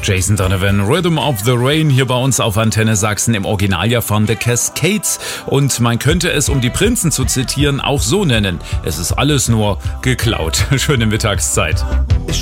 Jason Donovan, Rhythm of the Rain hier bei uns auf Antenne Sachsen, im Original ja von The Cascades. Und man könnte es, um die Prinzen zu zitieren, auch so nennen: Es ist alles nur geklaut. Schöne Mittagszeit.